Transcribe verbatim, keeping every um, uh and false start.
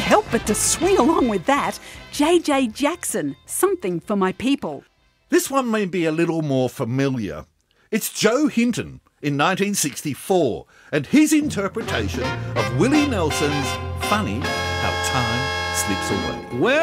help but to swing along with that. J J Jackson, Something for My People. This one may be a little more familiar. It's Joe Hinton in nineteen sixty-four and his interpretation of Willie Nelson's Funny How Time Slips Away. Well,